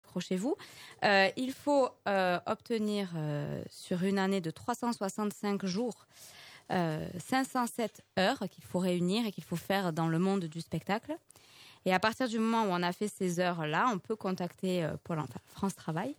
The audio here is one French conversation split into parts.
accrochez-vous. Il faut obtenir sur une année de 365 jours 507 heures qu'il faut réunir et qu'il faut faire dans le monde du spectacle. Et à partir du moment où on a fait ces heures-là, on peut contacter France Travail,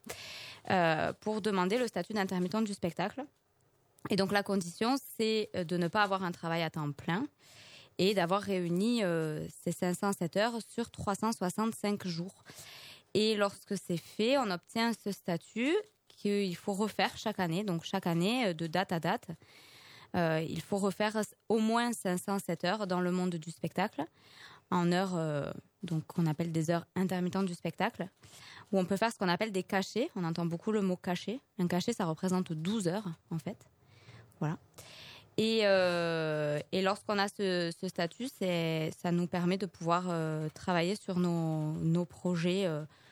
pour demander le statut d'intermittent du spectacle. Et donc la condition, c'est de ne pas avoir un travail à temps plein et d'avoir réuni ces 507 heures sur 365 jours. Et lorsque c'est fait, on obtient ce statut qu'il faut refaire chaque année. Donc chaque année, de date à date, il faut refaire au moins 507 heures dans le monde du spectacle, en heures donc qu'on appelle des heures intermittentes du spectacle, où on peut faire ce qu'on appelle des cachets. On entend beaucoup le mot cachet. Un cachet, ça représente 12 heures, en fait. Voilà. Et lorsqu'on a ce statut, ça nous permet de pouvoir travailler sur nos projets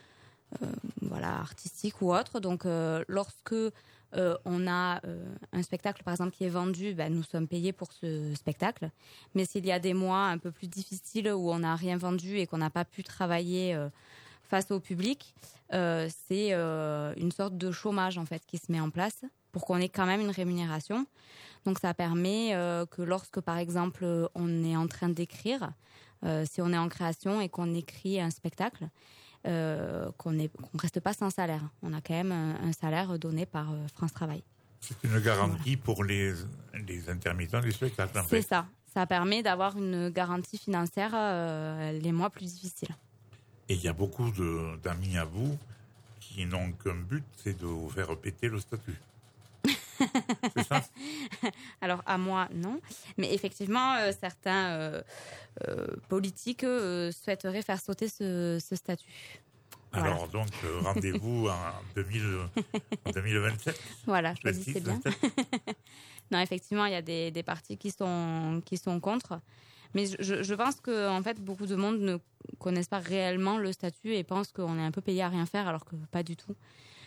artistiques ou autres. Donc, lorsque on a un spectacle, par exemple, qui est vendu, nous sommes payés pour ce spectacle. Mais s'il y a des mois un peu plus difficiles où on n'a rien vendu et qu'on n'a pas pu travailler face au public, c'est une sorte de chômage, en fait, qui se met en place pour qu'on ait quand même une rémunération. Donc, ça permet que lorsque, par exemple, on est en train d'écrire, si on est en création et qu'on écrit un spectacle, qu'on ne reste pas sans salaire. On a quand même un salaire donné par France Travail. C'est une garantie pour les intermittents du spectacle, en fait. C'est ça. Ça permet d'avoir une garantie financière les mois plus difficiles. Et il y a beaucoup d'amis à vous qui n'ont qu'un but, c'est de vous faire péter le statut. C'est ça? Alors, à moi, non. Mais effectivement, certains politiques souhaiteraient faire sauter ce statut. Alors, donc, rendez-vous en 2027. Voilà, choisissez bien. Non, effectivement, il y a des partis qui sont contre. Mais je pense que, en fait, beaucoup de monde ne connaissent pas réellement le statut et pensent qu'on est un peu payé à rien faire, alors que pas du tout.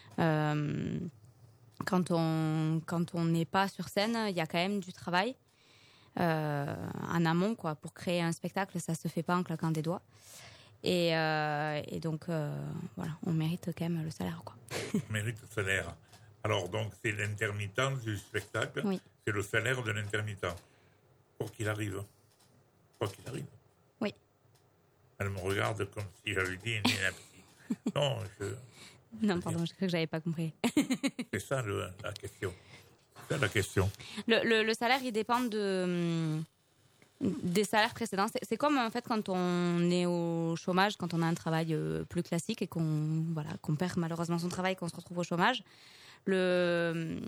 Quand on n'est pas sur scène, il y a quand même du travail en amont, quoi. Pour créer un spectacle, ça se fait pas en claquant des doigts. Et donc, voilà, on mérite quand même le salaire, quoi. On mérite le salaire. Alors, donc, c'est l'intermittent du spectacle. Oui. C'est le salaire de l'intermittent. Quoi qu'il arrive. Oui. Elle me regarde comme si j'avais dit une ineptie. Non, Non, pardon, je crois que j'avais pas compris. C'est ça la question. C'est ça la question. Le salaire, il dépend des salaires précédents. C'est comme, en fait, quand on est au chômage, quand on a un travail plus classique et qu'on perd malheureusement son travail et qu'on se retrouve au chômage. Le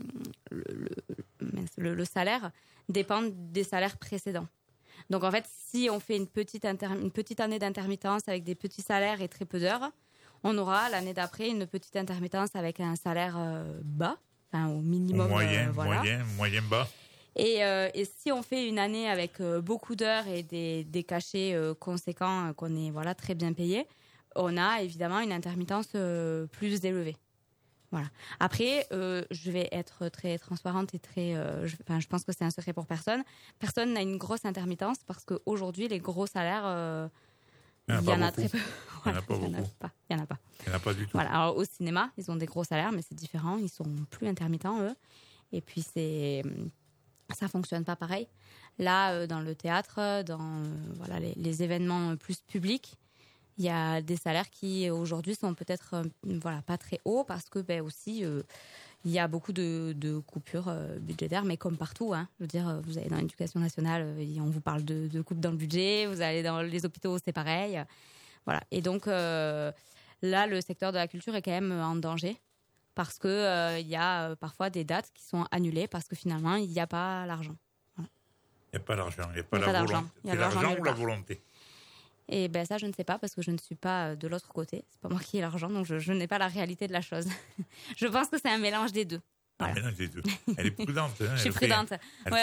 salaire dépend des salaires précédents. Donc, en fait, si on fait une petite année d'intermittence avec des petits salaires et très peu d'heures, on aura l'année d'après une petite intermittence avec un salaire bas, enfin au minimum. Moyen bas. Et si on fait une année avec beaucoup d'heures et des cachets conséquents, qu'on est très bien payé, on a évidemment une intermittence plus élevée. Voilà. Après, je vais être très transparente et je pense que c'est un secret pour personne. Personne n'a une grosse intermittence parce qu'aujourd'hui, les gros salaires, il y en a très peu. Il n'y en a pas beaucoup. Il n'y en a pas. Il n'y en a pas du tout. Voilà. Alors, au cinéma, ils ont des gros salaires, mais c'est différent. Ils sont plus intermittents, eux. Et puis, ça fonctionne pas pareil. Là, dans le théâtre, dans les événements plus publics, il y a des salaires qui aujourd'hui sont peut-être pas très hauts parce que aussi il y a beaucoup de coupures budgétaires, mais comme partout, hein. Je veux dire, vous allez dans l'éducation nationale, on vous parle de coupes dans le budget, vous allez dans les hôpitaux, c'est pareil. Voilà. Et donc là, le secteur de la culture est quand même en danger parce que il y a parfois des dates qui sont annulées parce que finalement il n'y a pas l'argent. Voilà. Il n'y a pas l'argent, il n'y a pas la volonté. C'est l'argent ou la volonté? Et ça, je ne sais pas parce que je ne suis pas de l'autre côté. C'est pas moi qui ai l'argent, donc je n'ai pas la réalité de la chose. Je pense que c'est un mélange des deux. Voilà. Un mélange des deux. Elle est prudente. Hein, je suis prudente.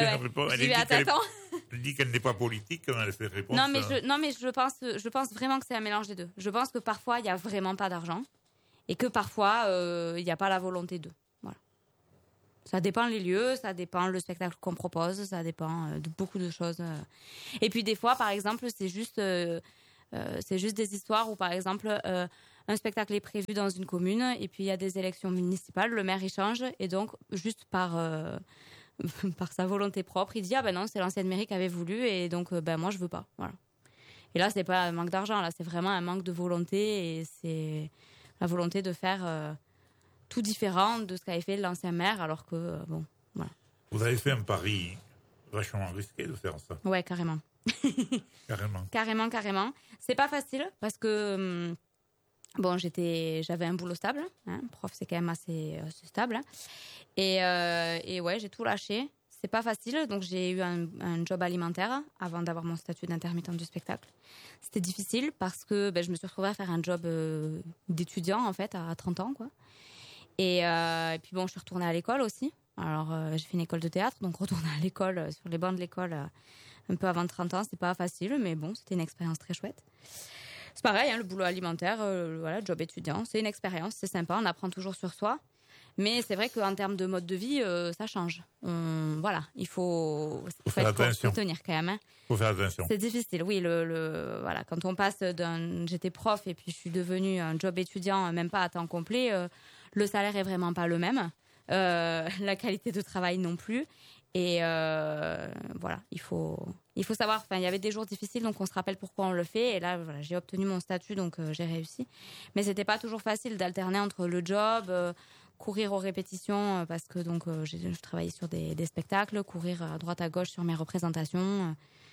Elle dit qu'elle n'est pas politique, elle fait réponse. Non, mais je pense vraiment que c'est un mélange des deux. Je pense que parfois, il n'y a vraiment pas d'argent et que parfois, il n'y a pas la volonté d'eux. Voilà. Ça dépend les lieux, ça dépend le spectacle qu'on propose, ça dépend de beaucoup de choses. Et puis des fois, par exemple, c'est juste des histoires où, par exemple, un spectacle est prévu dans une commune et puis il y a des élections municipales, le maire il change et donc juste par par sa volonté propre, il dit ah ben non, c'est l'ancienne mairie qui avait voulu et donc ben moi je veux pas. Voilà. Et là c'est pas un manque d'argent, là c'est vraiment un manque de volonté et c'est la volonté de faire tout différent de ce qu'avait fait l'ancien maire alors que bon voilà. Vous avez fait un pari vachement risqué de faire ça. Ouais, carrément. Carrément. C'est pas facile parce que bon, j'avais un boulot stable. Hein, prof, c'est quand même assez stable. Hein, et ouais, j'ai tout lâché. C'est pas facile. Donc, j'ai eu un job alimentaire avant d'avoir mon statut d'intermittente du spectacle. C'était difficile parce que je me suis retrouvée à faire un job d'étudiant, en fait, à 30 ans, quoi. Et puis, bon, je suis retournée à l'école aussi. Alors, j'ai fait une école de théâtre. Donc, retourner à l'école, sur les bancs de l'école, un peu avant 30 ans, c'est pas facile. Mais bon, c'était une expérience très chouette. C'est pareil, hein, le boulot alimentaire, voilà, job étudiant, c'est une expérience, c'est sympa, on apprend toujours sur soi. Mais c'est vrai qu'en termes de mode de vie, ça change. Voilà, il faut faire attention. Faut tenir quand même. Hein. Faut faire attention. C'est difficile, oui. Voilà, quand on passe j'étais prof et puis je suis devenue un job étudiant, même pas à temps complet, le salaire est vraiment pas le même. La qualité de travail non plus. Et voilà, il faut savoir. Enfin, il y avait des jours difficiles, donc on se rappelle pourquoi on le fait. Et là, voilà, j'ai obtenu mon statut, donc j'ai réussi. Mais c'était pas toujours facile d'alterner entre le job, courir aux répétitions parce que donc je travaillais sur des spectacles, courir à droite à gauche sur mes représentations.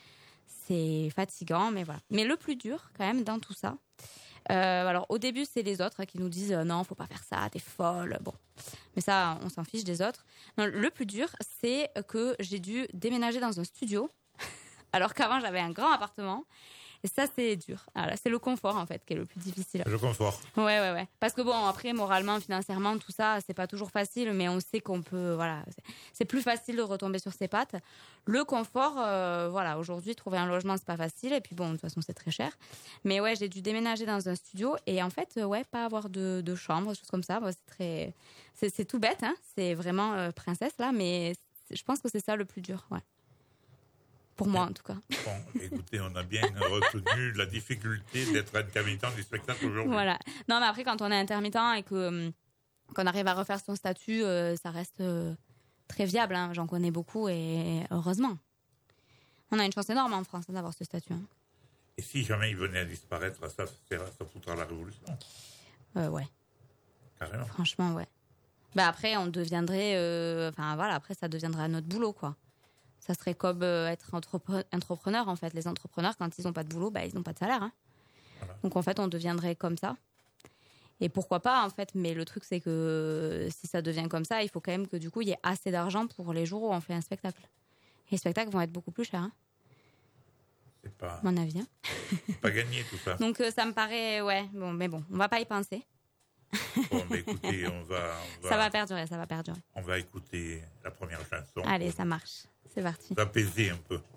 C'est fatigant, mais voilà. Mais le plus dur, quand même, dans tout ça. Alors, au début, c'est les autres qui nous disent non, faut pas faire ça, t'es folle. Bon, mais ça, on s'en fiche des autres. Non, le plus dur, c'est que j'ai dû déménager dans un studio, alors qu'avant j'avais un grand appartement. Et ça, c'est dur. Voilà, c'est le confort, en fait, qui est le plus difficile. Le confort. Ouais. Parce que bon, après, moralement, financièrement, tout ça, c'est pas toujours facile, mais on sait qu'on peut, voilà, c'est plus facile de retomber sur ses pattes. Le confort, voilà, aujourd'hui, trouver un logement, c'est pas facile. Et puis bon, de toute façon, c'est très cher. Mais ouais, j'ai dû déménager dans un studio et en fait, ouais, pas avoir de chambre, des choses comme ça. Bon, c'est tout bête, hein. C'est vraiment princesse, là, mais je pense que c'est ça le plus dur, ouais. Pour moi, en tout cas. Bon, écoutez, on a bien retenu la difficulté d'être intermittent du spectacle aujourd'hui. Voilà. Non, mais après, quand on est intermittent et qu'on arrive à refaire son statut, ça reste très viable. Hein. J'en connais beaucoup et heureusement. On a une chance énorme en France d'avoir ce statut. Hein. Et si jamais il venait à disparaître, ça foutra la révolution. Ouais. Carrément. Franchement, ouais. Après, on deviendrait... Enfin, voilà, après, ça deviendrait notre boulot, quoi. Ça serait comme être entrepreneur, en fait. Les entrepreneurs, quand ils n'ont pas de boulot, ils n'ont pas de salaire. Hein. Voilà. Donc, en fait, on deviendrait comme ça. Et pourquoi pas, en fait. Mais le truc, c'est que si ça devient comme ça, il faut quand même que, du coup, il y ait assez d'argent pour les jours où on fait un spectacle. Et les spectacles vont être beaucoup plus chers. Hein. C'est pas... Mon avis. Hein. C'est pas gagné, tout ça. Donc, ça me paraît... Ouais, bon, mais bon, on va pas y penser. Bon, mais écoutez, on va... Ça va perdurer. On va écouter la première chanson. Allez, ça marche. C'est parti. S'apaiser un peu.